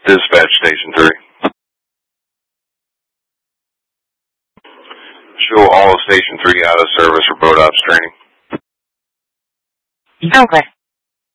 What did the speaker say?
Dispatch Station 3. Show all of Station 3 out of service for boat ops training. Okay.